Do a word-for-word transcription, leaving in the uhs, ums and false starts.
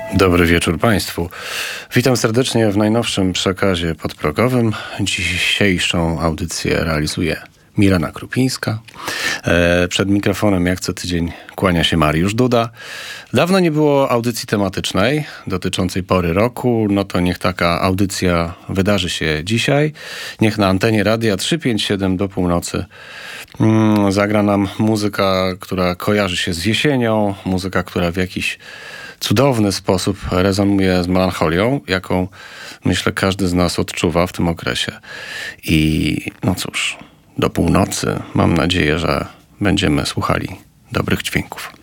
Dobry wieczór Państwu. Witam serdecznie w najnowszym przekazie podprogowym. Dzisiejszą audycję realizuje Milena Krupińska. E, przed mikrofonem jak co tydzień kłania się Mariusz Duda. Dawno nie było audycji tematycznej dotyczącej pory roku. No to niech taka audycja wydarzy się dzisiaj. Niech na antenie Radia trzysta pięćdziesiąt siedem do północy mm, zagra nam muzyka, która kojarzy się z jesienią. Muzyka, która w jakiś cudowny sposób rezonuje z melancholią, jaką myślę każdy z nas odczuwa w tym okresie. I no cóż, do północy mam nadzieję, że będziemy słuchali dobrych dźwięków.